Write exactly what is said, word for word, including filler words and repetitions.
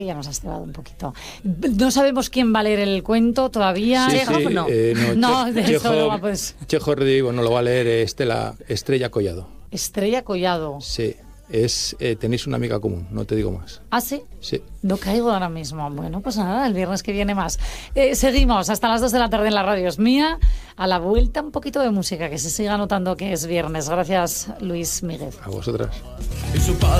Ya nos has cebado un poquito. No sabemos quién va a leer el cuento todavía. Sí, Chekhov, sí, no. Eh, no, no, de Chekhov, eso no, pues. Chekhov, digo, no lo va a leer Estela, Estrella Collado. Estrella Collado. Sí, es eh, tenéis una amiga común, no te digo más. ¿Ah, sí? Sí. No caigo ahora mismo. Bueno, pues nada, el viernes que viene más. Eh, seguimos hasta las dos de la tarde en la radio es mía. A la vuelta un poquito de música, que se siga notando que es viernes. Gracias, Luis Míguez. A vosotras.